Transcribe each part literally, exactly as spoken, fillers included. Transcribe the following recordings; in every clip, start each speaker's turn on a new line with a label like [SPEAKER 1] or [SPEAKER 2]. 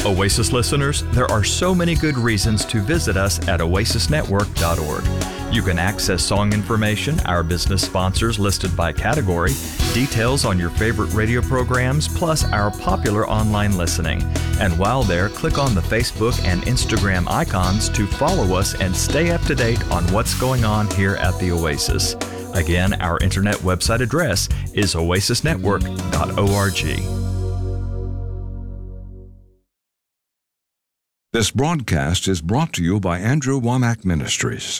[SPEAKER 1] Oasis listeners, there are so many good reasons to visit us at oasis network dot org. You can access song information, our business sponsors listed by category, details on your favorite radio programs, plus our popular online listening. And while there, click on the Facebook and Instagram icons to follow us and stay up to date on what's going on here at the Oasis. Again, our internet website address is oasis network dot org.
[SPEAKER 2] This broadcast is brought to you by Andrew Wommack Ministries.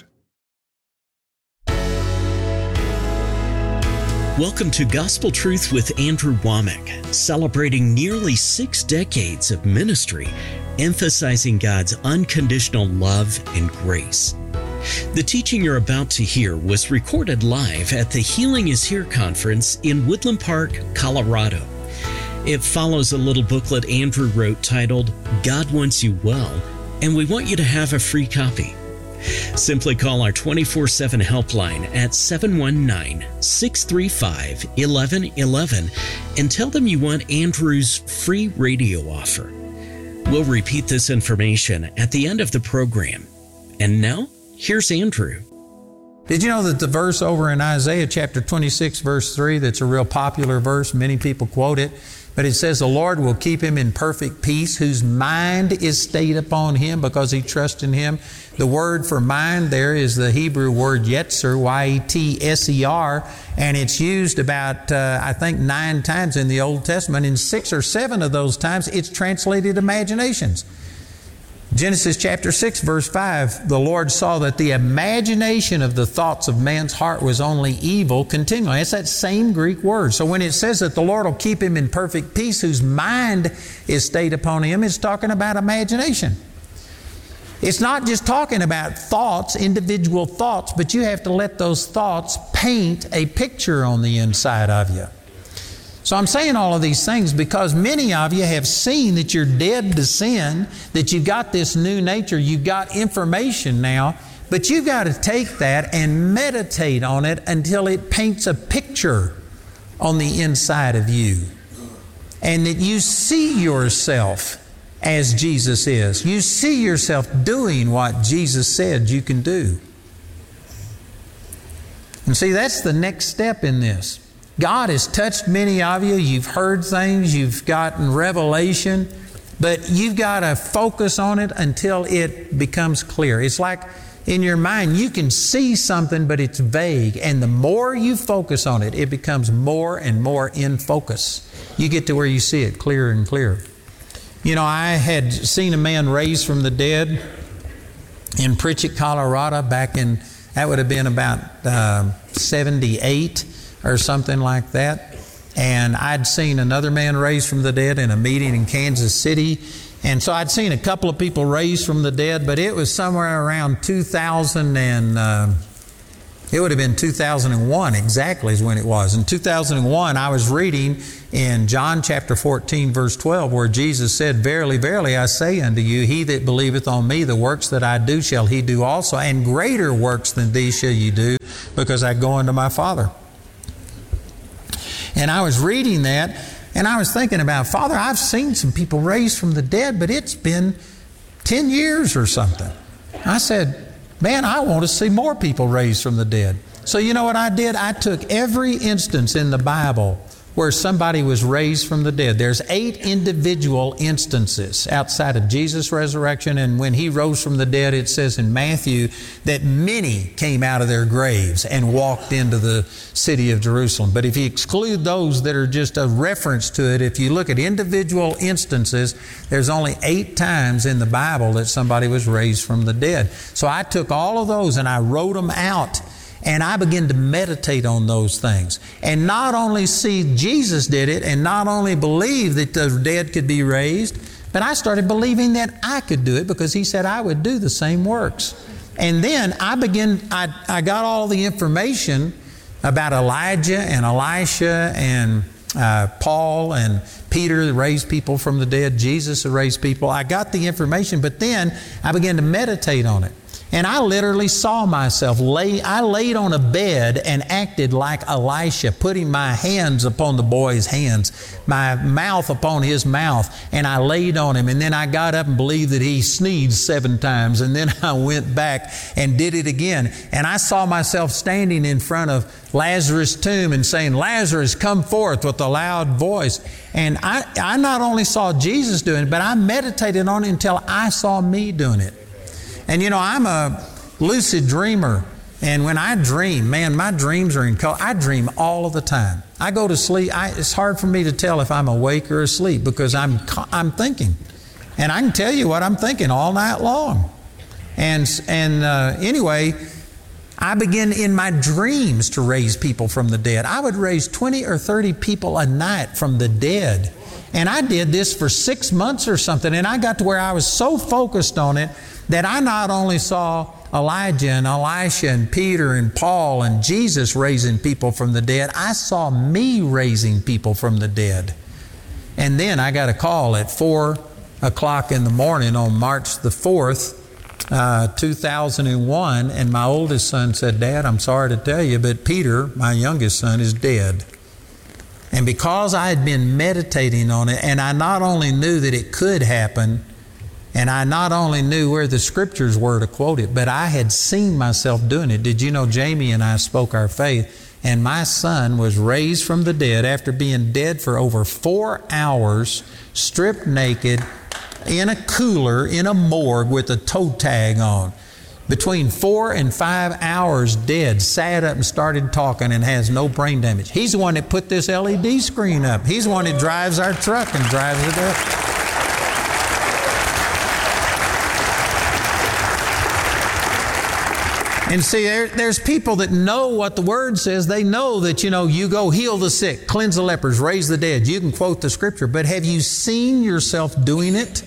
[SPEAKER 3] Welcome to Gospel Truth with Andrew Wommack, celebrating nearly six decades of ministry, emphasizing God's unconditional love and grace. The teaching you're about to hear was recorded live at the Healing is Here conference in Woodland Park, Colorado. It follows a little booklet Andrew wrote titled, God Wants You Well, and we want you to have a free copy. Simply call our twenty-four seven helpline at seven one nine, six three five, one one one one and tell them you want Andrew's free radio offer. We'll repeat this information at the end of the program. And now, here's Andrew.
[SPEAKER 4] Did you know that the verse over in Isaiah chapter twenty-six, verse three, that's a real popular verse, many people quote it, but it says, the Lord will keep him in perfect peace, whose mind is stayed upon him because he trusts in him. The word for mind there is the Hebrew word yetzer, Y E T S E R, and it's used about, uh, I think, nine times in the Old Testament. In six or seven of those times, it's translated imaginations. Genesis chapter six, verse five, the Lord saw that the imagination of the thoughts of man's heart was only evil continually. It's that same Greek word. So when it says that the Lord will keep him in perfect peace, whose mind is stayed upon him, it's talking about imagination. It's not just talking about thoughts, individual thoughts, but you have to let those thoughts paint a picture on the inside of you. So I'm saying all of these things because many of you have seen that you're dead to sin, that you've got this new nature, you've got information now, but you've got to take that and meditate on it until it paints a picture on the inside of you. And that you see yourself as Jesus is. You see yourself doing what Jesus said you can do. And see, that's the next step in this. God has touched many of you. You've heard things. You've gotten revelation. But you've got to focus on it until it becomes clear. It's like in your mind, you can see something, but it's vague. And the more you focus on it, it becomes more and more in focus. You get to where you see it clearer and clearer. You know, I had seen a man raised from the dead in Pritchett, Colorado, back in, that would have been about uh, seventy-eight. Or something like that. And I'd seen another man raised from the dead in a meeting in Kansas City. And so I'd seen a couple of people raised from the dead, but it was somewhere around two thousand and uh, it would have been two thousand one exactly is when it was. In two thousand one, I was reading in John chapter fourteen, verse twelve, where Jesus said, Verily, verily, I say unto you, he that believeth on me, the works that I do shall he do also, and greater works than these shall you do, because I go unto my Father. And I was reading that, and I was thinking about, Father, I've seen some people raised from the dead, but it's been ten years or something. I said, man, I want to see more people raised from the dead. So you know what I did? I took every instance in the Bible where somebody was raised from the dead. There's eight individual instances outside of Jesus' resurrection, and when He rose from the dead, it says in Matthew that many came out of their graves and walked into the city of Jerusalem. But if you exclude those that are just a reference to it, if you look at individual instances, there's only eight times in the Bible that somebody was raised from the dead. So I took all of those and I wrote them out. And I began to meditate on those things. And not only see Jesus did it, and not only believe that the dead could be raised, but I started believing that I could do it because He said I would do the same works. And then I began, I, I got all the information about Elijah and Elisha and uh, Paul and Peter that raised people from the dead, Jesus that raised people. I got the information, but then I began to meditate on it. And I literally saw myself lay, I laid on a bed and acted like Elisha, putting my hands upon the boy's hands, my mouth upon his mouth, and I laid on him. And then I got up and believed that he sneezed seven times. And then I went back and did it again. And I saw myself standing in front of Lazarus' tomb and saying, "Lazarus, come forth," with a loud voice. And I, I not only saw Jesus doing it, but I meditated on it until I saw me doing it. And you know, I'm a lucid dreamer. And when I dream, man, my dreams are in color. I dream all of the time. I go to sleep. I, it's hard for me to tell if I'm awake or asleep because I'm I'm thinking. And I can tell you what I'm thinking all night long. And, and uh, anyway, I begin in my dreams to raise people from the dead. I would raise twenty or thirty people a night from the dead. And I did this for six months or something. And I got to where I was so focused on it that I not only saw Elijah and Elisha and Peter and Paul and Jesus raising people from the dead, I saw me raising people from the dead. And then I got a call at four o'clock in the morning on March the fourth, uh, two thousand one, and my oldest son said, "Dad, I'm sorry to tell you, but Peter, my youngest son, is dead." And because I had been meditating on it, and I not only knew that it could happen, and I not only knew where the scriptures were to quote it, but I had seen myself doing it. Did you know Jamie and I spoke our faith, and my son was raised from the dead after being dead for over four hours, stripped naked, in a cooler, in a morgue with a toe tag on. Between four and five hours dead, sat up and started talking and has no brain damage. He's the one that put this L E D screen up. He's the one that drives our truck and drives it up. And see, there, there's people that know what the Word says. They know that, you know, you go heal the sick, cleanse the lepers, raise the dead. You can quote the Scripture, but have you seen yourself doing it?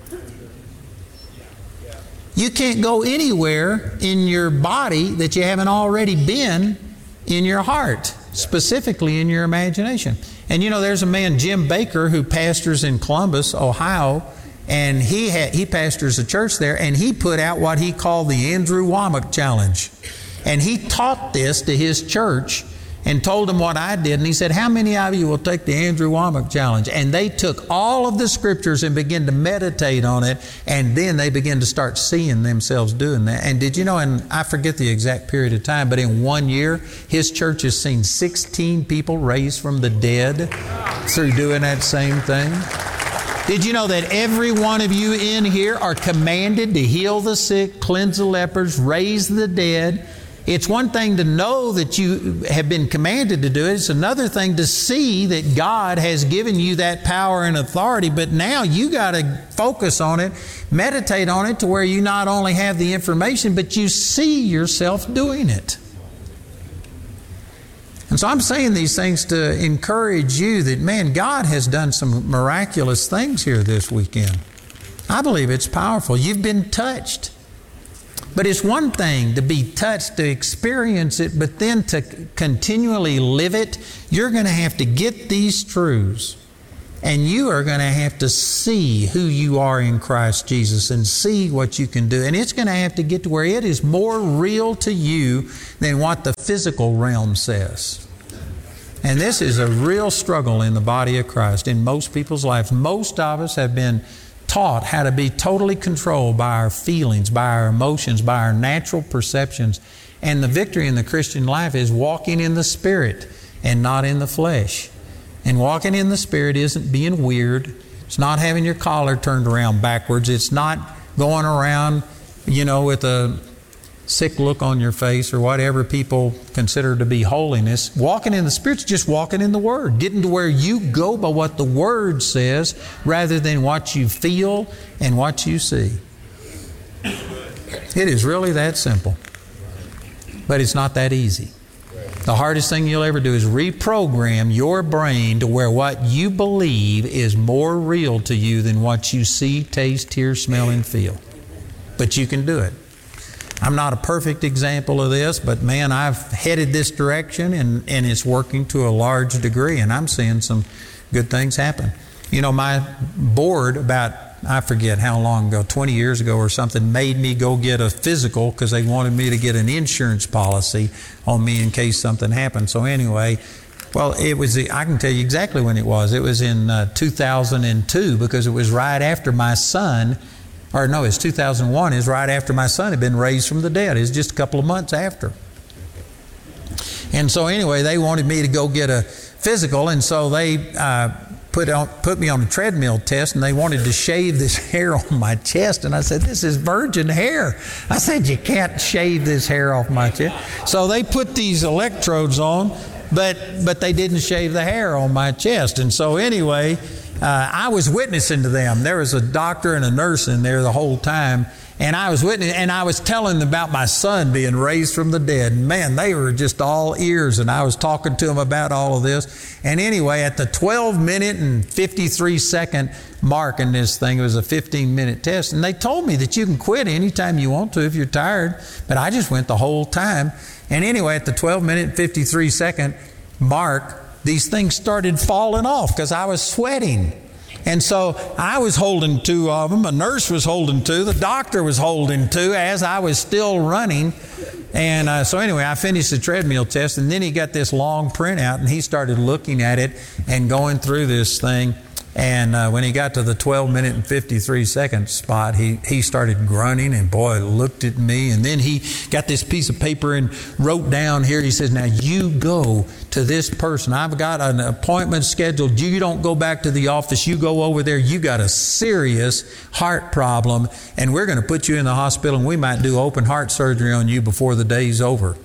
[SPEAKER 4] You can't go anywhere in your body that you haven't already been in your heart, specifically in your imagination. And you know, there's a man, Jim Baker, who pastors in Columbus, Ohio, and he had, he pastors a church there, and he put out what he called the Andrew Wommack Challenge. And he taught this to his church and told them what I did. And he said, "How many of you will take the Andrew Wommack Challenge?" And they took all of the scriptures and began to meditate on it, and then they began to start seeing themselves doing that. And did you know, and I forget the exact period of time, but in one year, his church has seen sixteen people raised from the dead through doing that same thing. Did you know that every one of you in here are commanded to heal the sick, cleanse the lepers, raise the dead? It's one thing to know that you have been commanded to do it. It's another thing to see that God has given you that power and authority. But now you got to focus on it, meditate on it to where you not only have the information, but you see yourself doing it. And so I'm saying these things to encourage you that, man, God has done some miraculous things here this weekend. I believe it's powerful. You've been touched. But it's one thing to be touched, to experience it, but then to continually live it. You're going to have to get these truths, and you are going to have to see who you are in Christ Jesus and see what you can do. And it's going to have to get to where it is more real to you than what the physical realm says. And this is a real struggle in the body of Christ, in most people's lives. Most of us have been taught how to be totally controlled by our feelings, by our emotions, by our natural perceptions. And the victory in the Christian life is walking in the Spirit and not in the flesh. And walking in the Spirit isn't being weird. It's not having your collar turned around backwards. It's not going around, you know, with a sick look on your face or whatever people consider to be holiness. Walking in the Spirit's just walking in the Word, getting to where you go by what the Word says rather than what you feel and what you see. It is really that simple. But it's not that easy. The hardest thing you'll ever do is reprogram your brain to where what you believe is more real to you than what you see, taste, hear, smell, and feel. But you can do it. I'm not a perfect example of this, but man, I've headed this direction and, and it's working to a large degree, and I'm seeing some good things happen. You know, my board about I forget how long ago, twenty years ago or something, made me go get a physical because they wanted me to get an insurance policy on me in case something happened. So anyway, well, it was, I can tell you exactly when it was. It was in uh, two thousand two, because it was right after my son, or no, it's two thousand one, it was right after my son had been raised from the dead. It was just a couple of months after. And so anyway, they wanted me to go get a physical, and so they uh, put on, put me on a treadmill test, and they wanted to shave this hair on my chest. And I said, this is virgin hair. I said, you can't shave this hair off my chest. So they put these electrodes on, but but they didn't shave the hair on my chest. And so anyway, uh, I was witnessing to them. There was a doctor and a nurse in there the whole time. And I was witnessing, and I was telling them about my son being raised from the dead. And man, they were just all ears, and I was talking to them about all of this. And anyway, at the twelve minute and fifty-three second mark in this thing, it was a fifteen minute test, and they told me that you can quit anytime you want to if you're tired. But I just went the whole time. And anyway, at the twelve minute and fifty-three second mark, these things started falling off because I was sweating. And so I was holding two of them. A nurse was holding two. The doctor was holding two as I was still running. And uh, so anyway, I finished the treadmill test, and then he got this long printout, and he started looking at it and going through this thing. And uh, when he got to the twelve minute and fifty-three second spot, he, he started grunting, and boy, looked at me. And then he got this piece of paper and wrote down here, he says, now you go to this person. I've got an appointment scheduled. You don't go back to the office. You go over there. You got a serious heart problem, and we're going to put you in the hospital, and we might do open heart surgery on you before the day's over.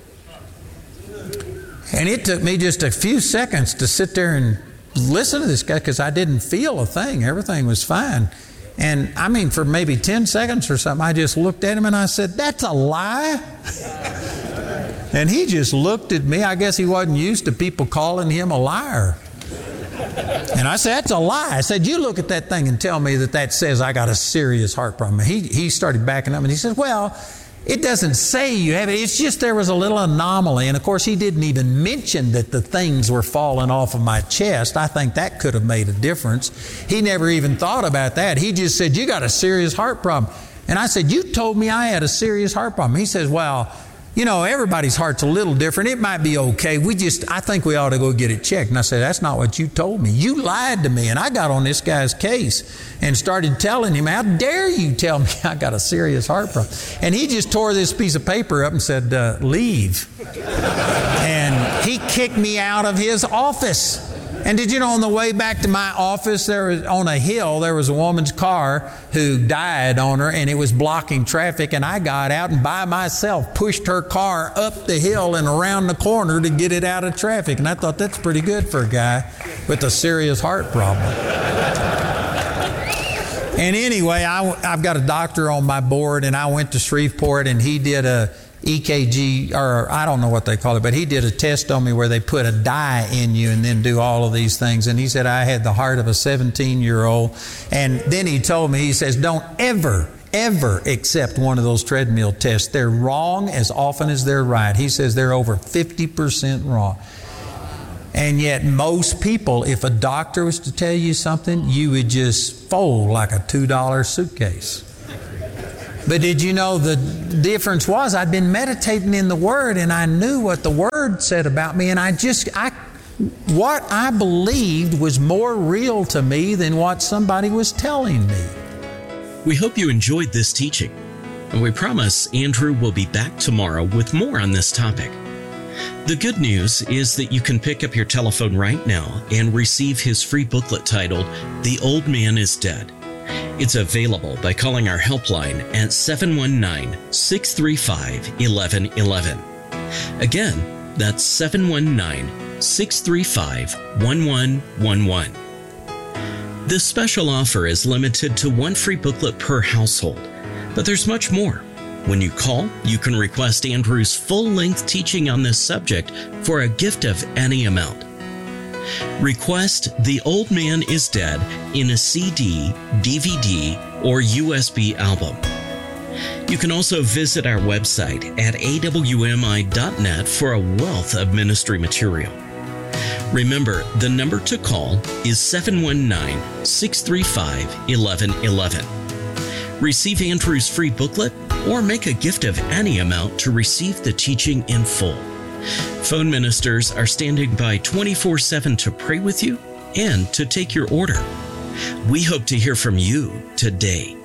[SPEAKER 4] And it took me just a few seconds to sit there and listen to this guy, because I didn't feel a thing. Everything was fine. And I mean, for maybe ten seconds or something, I just looked at him and I said, that's a lie. And he just looked at me. I guess he wasn't used to people calling him a liar. And I said, that's a lie. I said, you look at that thing and tell me that that says I got a serious heart problem. He, he started backing up, and he said, well, it doesn't say you have it. It's just there was a little anomaly. And of course, he didn't even mention that the things were falling off of my chest. I think that could have made a difference. He never even thought about that. He just said, you got a serious heart problem. And I said, you told me I had a serious heart problem. He says, well, you know, everybody's heart's a little different. It might be okay. We just, I think we ought to go get it checked. And I said, that's not what you told me. You lied to me. And I got on this guy's case and started telling him, how dare you tell me I got a serious heart problem? And he just tore this piece of paper up and said, uh, leave. And he kicked me out of his office. And did you know, on the way back to my office, there was, on a hill, there was a woman's car who died on her, and it was blocking traffic. And I got out and by myself pushed her car up the hill and around the corner to get it out of traffic. And I thought, that's pretty good for a guy with a serious heart problem. And anyway, I, I've got a doctor on my board, and I went to Shreveport, and he did a E K G, or I don't know what they call it, but he did a test on me where they put a dye in you and then do all of these things. And he said I had the heart of a seventeen-year-old. And then he told me, he says, don't ever, ever accept one of those treadmill tests. They're wrong as often as they're right. He says they're over fifty percent wrong. And yet most people, if a doctor was to tell you something, you would just fold like a two dollar suitcase. But did you know the difference was I'd been meditating in the Word, and I knew what the Word said about me, and I just, I, what I believed was more real to me than what somebody was telling me.
[SPEAKER 3] We hope you enjoyed this teaching, and we promise Andrew will be back tomorrow with more on this topic. The good news is that you can pick up your telephone right now and receive his free booklet titled, The Old Man is Dead. It's available by calling our helpline at seven one nine, six three five, one one one one. Again, that's seven one nine, six three five, one one one one. This special offer is limited to one free booklet per household, but there's much more. When you call, you can request Andrew's full-length teaching on this subject for a gift of any amount. Request The Old Man is Dead in a C D, D V D, or U S B album. You can also visit our website at A W M I dot net for a wealth of ministry material. Remember, the number to call is seven one nine, six three five, one one one one. Receive Andrew's free booklet or make a gift of any amount to receive the teaching in full. Phone ministers are standing by twenty-four seven to pray with you and to take your order. We hope to hear from you today.